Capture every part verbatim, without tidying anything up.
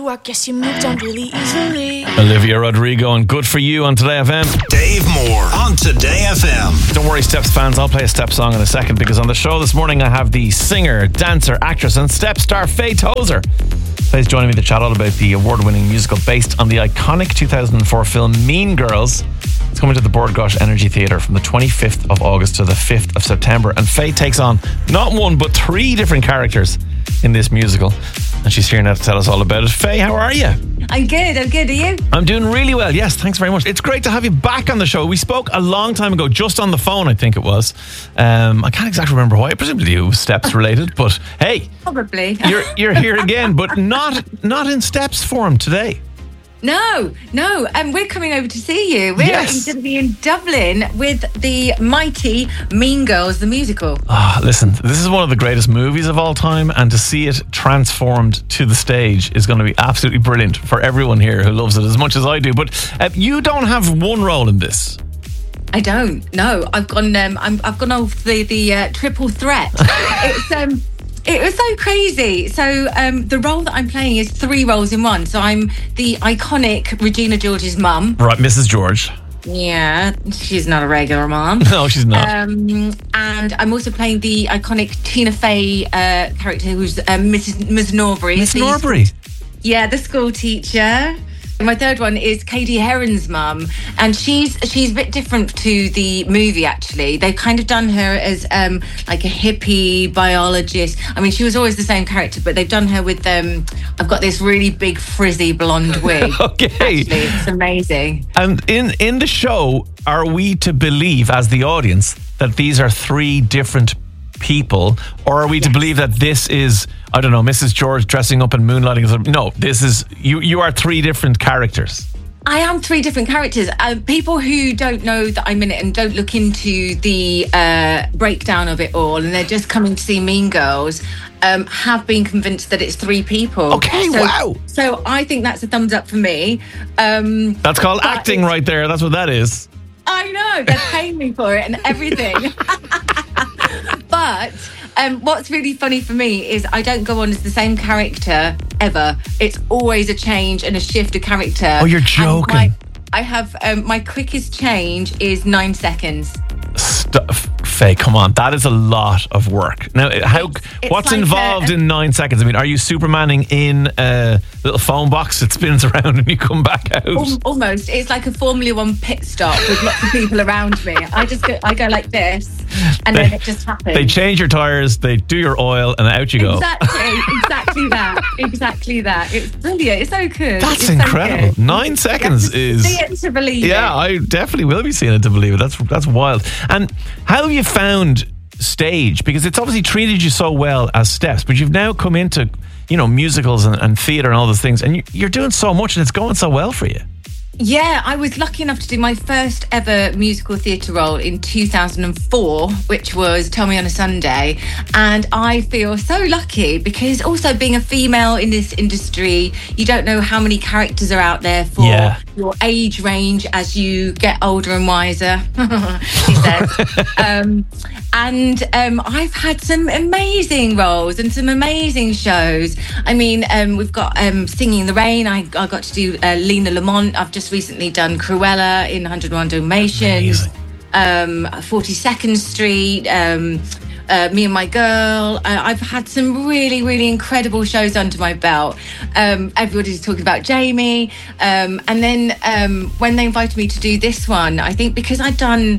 I guess you moved on really easily. Olivia Rodrigo and Good For You on Today F M. Dave Moore on Today F M. Don't worry, Steps fans, I'll play a Steps song in a second, because on the show this morning I have the singer, dancer, actress and Steps star Faye Tozer. Faye's joining me to chat all about the award-winning musical based on the iconic two thousand four film Mean Girls. It's coming to the Bord Gáis Energy Theatre from the twenty-fifth of August to the fifth of September, and Faye takes on not one but three different characters in this musical, and she's here now to tell us all about it. Faye, how are you? I'm good, I'm good. Are you? I'm doing really well, yes, thanks very much. It's great to have you back on the show. We spoke a long time ago, just on the phone, I think it was. Um, I can't exactly remember why. Presumably it was Steps related, but hey, Probably. you're you're here again, but not not in Steps form today. No, no. Um, we're coming over to see you. We're Yes. going to be in Dublin with the mighty Mean Girls, the musical. Ah, listen, this is one of the greatest movies of all time, and to see it transformed to the stage is going to be absolutely brilliant for everyone here who loves it as much as I do. But uh, you don't have one role in this. I don't. No, I've gone. Um, I'm, I've gone off the the uh, triple threat. it's um. It was so crazy. So um, the role that I'm playing is three roles in one. So I'm the iconic Regina George's mum. Right, Missus George. Yeah, she's not a regular mom. No, she's not. Um, and I'm also playing the iconic Tina Fey uh, character, who's um, Missus Miss Norbury. Miss The- Norbury. Yeah, the school teacher. My third one is Katie Heron's mum, and she's she's a bit different to the movie. Actually, they've kind of done her as um, like a hippie biologist. I mean, she was always the same character, but they've done her with um, I've got this really big frizzy blonde wig. Okay. Actually, it's amazing. And in, in the show, are we to believe as the audience that these are three different people, or are we to believe that this is, I don't know, Missus George dressing up and moonlighting? No, this is, you, you are three different characters. I am three different characters. Uh, people who don't know that I'm in it and don't look into the uh, breakdown of it all, and they're just coming to see Mean Girls, um, have been convinced that it's three people. Okay, so, wow. So I think that's a thumbs up for me. Um, That's called but acting it's- right there. That's what that is. I know, they're paying me for it and everything. But um, what's really funny for me is I don't go on as the same character ever. It's always a change and a shift of character. Oh, you're And joking. my- I have um, my quickest change is nine seconds. Stuff. Faye, come on. That is a lot of work. Now, how? It's- it's what's like involved a- in nine seconds? I mean, are you Supermaning in a little phone box that spins around and you come back out? Al- Almost, it's like a Formula One pit stop with lots of people around me. I just go, I go like this, and They- then it just happens. They change your tires, they do your oil, and out you go. Exactly, exactly that, exactly that. It's brilliant. It's so good. That's It's so incredible. good. Nine seconds You have to is. see it to believe Yeah, it. I definitely will be seeing it to believe it. That's that's wild. And how have you found stage? Because it's obviously treated you so well as Steps, but you've now come into, you know, musicals and, and theatre and all those things, and you, you're doing so much and it's going so well for you. Yeah, I was lucky enough to do my first ever musical theatre role in two thousand four, which was Tell Me on a Sunday. And I feel so lucky because also being a female in this industry, you don't know how many characters are out there for Yeah. your age range as you get older and wiser, she says. um, and um, I've had some amazing roles and some amazing shows. I mean, um, we've got um, Singing in the Rain. I, I got to do uh, Lena Lamont. I've just recently done Cruella in one hundred and one Dalmatians. Um, forty-second Street. Um, uh, Me and My Girl. Uh, I've had some really, really incredible shows under my belt. Um, everybody's talking about Jamie. Um, and then um, when they invited me to do this one, I think because I'd done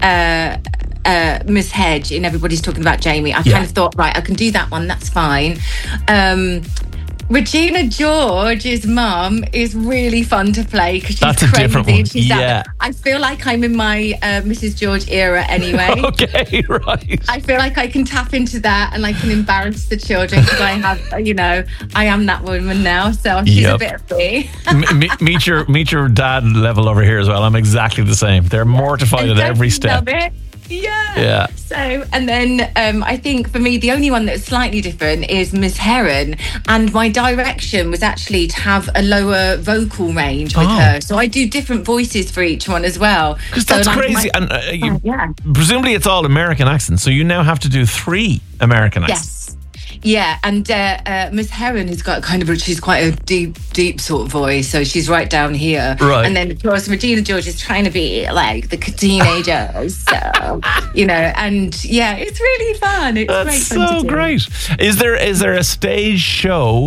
uh, uh, Miss Hedge and everybody's talking about Jamie, I Yeah. kind of thought, right, I can do that one. That's fine. Um, Regina George's mum is really fun to play because she's That's a crazy. different one. and She's out Yeah. there. I feel like I'm in my uh, Missus George era anyway. Okay, right. I feel like I can tap into that and I can embarrass the children because I have, you know, I am that woman now. So she's Yep. a bit of me. M- me- meet your meet your dad level over here as well. I'm exactly the same. They're mortified And at every don't you step. love it? Yeah. Yeah. So, and then um, I think for me, the only one that's slightly different is Miss Heron. And my direction was actually to have a lower vocal range with Oh. her. So I do different voices for each one as well. Because So, that's like, crazy. my- and uh, you, yeah. presumably it's all American accents, so you now have to do three American accents. Yes. Yeah, and uh, uh, Miss Heron has got kind of, she's quite a deep, deep sort of voice, so she's right down here. Right. And then, of course, Regina George is trying to be like the teenagers, so, you know, and yeah, it's really fun. It's That's great fun so to do. great. Is there is there a stage show